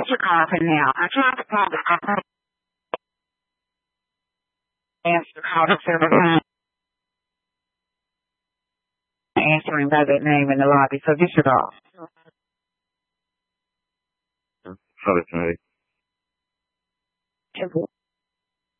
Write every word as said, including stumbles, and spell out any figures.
you're coughing now. I tried to call the I answer call to several times. Answering by that name in the lobby, so disregard. Sorry, sorry.